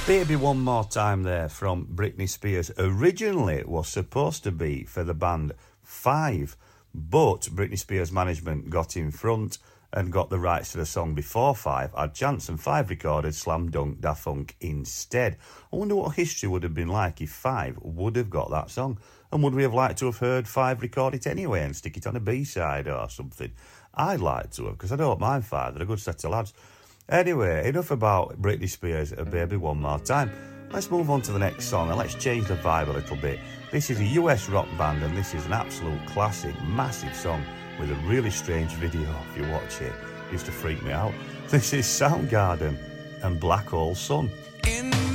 Baby One More Time there from Britney Spears. Originally it was supposed to be for the band Five, but Britney Spears management got in front and got the rights to the song before Five, had chance, and Five recorded Slam Dunk Da Funk instead. I wonder what history would have been like if Five would have got that song. And would we have liked to have heard Five record it anyway and stick it on a B-side or something? I'd like to have, because I don't mind Five, they're a good set of lads. Anyway, enough about Britney Spears and Baby One More Time. Let's move on to the next song and let's change the vibe a little bit. This is a US rock band and this is an absolute classic, massive song with a really strange video. If you watch it, it used to freak me out. This is Soundgarden and Black Hole Sun. In